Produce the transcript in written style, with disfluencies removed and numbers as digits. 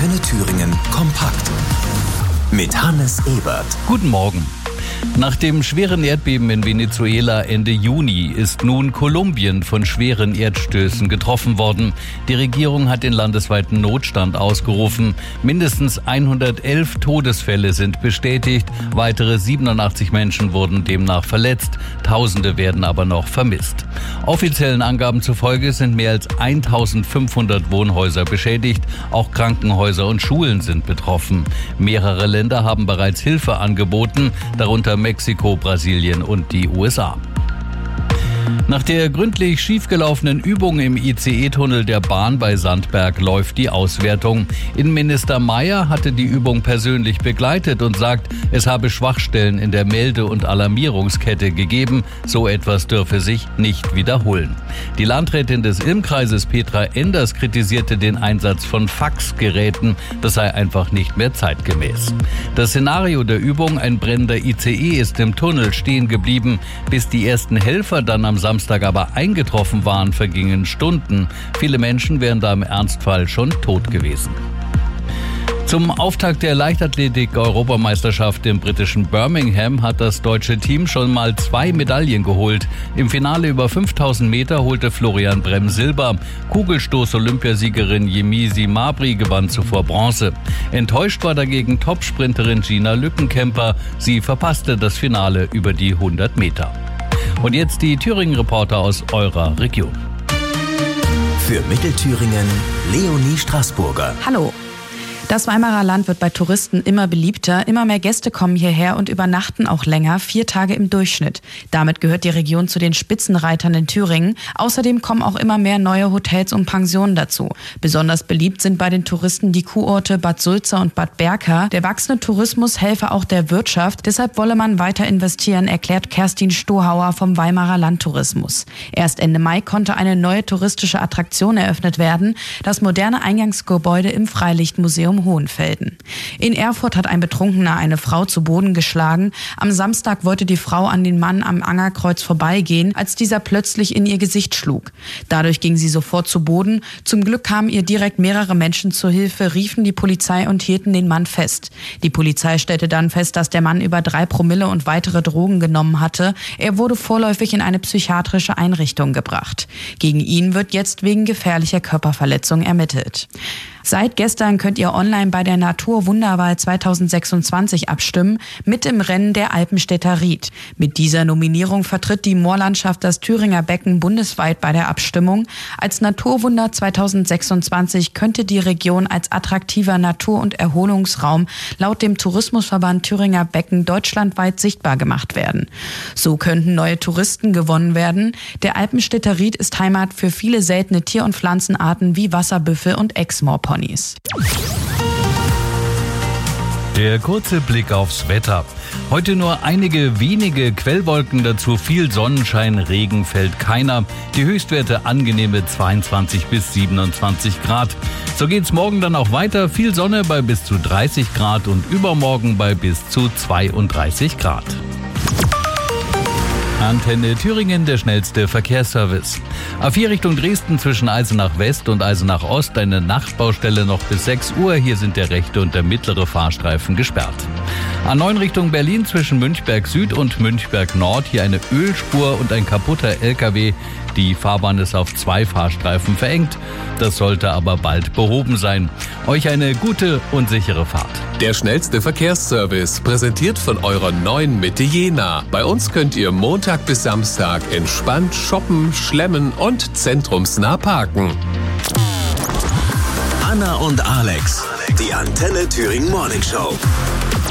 Antenne Thüringen kompakt mit Hannes Ebert. Guten Morgen. Nach dem schweren Erdbeben in Venezuela Ende Juni ist nun Kolumbien von schweren Erdstößen getroffen worden. Die Regierung hat den landesweiten Notstand ausgerufen. Mindestens 111 Todesfälle sind bestätigt. Weitere 87 Menschen wurden demnach verletzt. Tausende werden aber noch vermisst. Offiziellen Angaben zufolge sind mehr als 1500 Wohnhäuser beschädigt. Auch Krankenhäuser und Schulen sind betroffen. Mehrere Länder haben bereits Hilfe angeboten, darunter Mexiko, Brasilien und die USA. Nach der gründlich schiefgelaufenen Übung im ICE-Tunnel der Bahn bei Sandberg läuft die Auswertung. Innenminister Mayer hatte die Übung persönlich begleitet und sagt, es habe Schwachstellen in der Melde- und Alarmierungskette gegeben. So etwas dürfe sich nicht wiederholen. Die Landrätin des Ilm-Kreises Petra Enders kritisierte den Einsatz von Faxgeräten. Das sei einfach nicht mehr zeitgemäß. Das Szenario der Übung, ein brennender ICE ist im Tunnel stehen geblieben. Bis die ersten Helfer dann am Samstag aber eingetroffen waren, vergingen Stunden. Viele Menschen wären da im Ernstfall schon tot gewesen. Zum Auftakt der Leichtathletik-Europameisterschaft im britischen Birmingham hat das deutsche Team schon mal 2 Medaillen geholt. Im Finale über 5000 Meter holte Florian Brehm Silber. Kugelstoß-Olympiasiegerin Yemisi Mabry gewann zuvor Bronze. Enttäuscht war dagegen Topsprinterin Gina Lückenkämper. Sie verpasste das Finale über die 100 Meter. Und jetzt die Thüringen-Reporter aus eurer Region. Für Mittelthüringen Leonie Straßburger. Hallo. Das Weimarer Land wird bei Touristen immer beliebter. Immer mehr Gäste kommen hierher und übernachten auch länger, 4 Tage im Durchschnitt. Damit gehört die Region zu den Spitzenreitern in Thüringen. Außerdem kommen auch immer mehr neue Hotels und Pensionen dazu. Besonders beliebt sind bei den Touristen die Kurorte Bad Sulza und Bad Berka. Der wachsende Tourismus helfe auch der Wirtschaft. Deshalb wolle man weiter investieren, erklärt Kerstin Stohauer vom Weimarer Landtourismus. Erst Ende Mai konnte eine neue touristische Attraktion eröffnet werden. Das moderne Eingangsgebäude im Freilichtmuseum Hohenfelden. In Erfurt hat ein Betrunkener eine Frau zu Boden geschlagen. Am Samstag wollte die Frau an den Mann am Angerkreuz vorbeigehen, als dieser plötzlich in ihr Gesicht schlug. Dadurch ging sie sofort zu Boden. Zum Glück kamen ihr direkt mehrere Menschen zur Hilfe, riefen die Polizei und hielten den Mann fest. Die Polizei stellte dann fest, dass der Mann über 3 Promille und weitere Drogen genommen hatte. Er wurde vorläufig in eine psychiatrische Einrichtung gebracht. Gegen ihn wird jetzt wegen gefährlicher Körperverletzung ermittelt. Seit gestern könnt ihr online bei der Naturwunderwahl 2026 abstimmen, mit im Rennen der Alpenstädter Ried. Mit dieser Nominierung vertritt die Moorlandschaft das Thüringer Becken bundesweit bei der Abstimmung. Als Naturwunder 2026 könnte die Region als attraktiver Natur- und Erholungsraum laut dem Tourismusverband Thüringer Becken deutschlandweit sichtbar gemacht werden. So könnten neue Touristen gewonnen werden. Der Alpenstädter Ried ist Heimat für viele seltene Tier- und Pflanzenarten wie Wasserbüffel und Exmoorponys. Der kurze Blick aufs Wetter. Heute nur einige wenige Quellwolken, dazu viel Sonnenschein, Regen fällt keiner. Die Höchstwerte angenehme 22 bis 27 Grad. So geht's morgen dann auch weiter. Viel Sonne bei bis zu 30 Grad und übermorgen bei bis zu 32 Grad. Antenne Thüringen, der schnellste Verkehrsservice. A4 Richtung Dresden zwischen Eisenach West und Eisenach Ost eine Nachtbaustelle noch bis 6 Uhr. Hier sind der rechte und der mittlere Fahrstreifen gesperrt. A9 Richtung Berlin zwischen Münchberg Süd und Münchberg Nord. Hier eine Ölspur und ein kaputter LKW. Die Fahrbahn ist auf 2 Fahrstreifen verengt. Das sollte aber bald behoben sein. Euch eine gute und sichere Fahrt. Der schnellste Verkehrsservice, präsentiert von eurer neuen Mitte Jena. Bei uns könnt ihr Montag bis Samstag entspannt shoppen, schlemmen und zentrumsnah parken. Anna und Alex, die Antenne Thüringen Morning Show.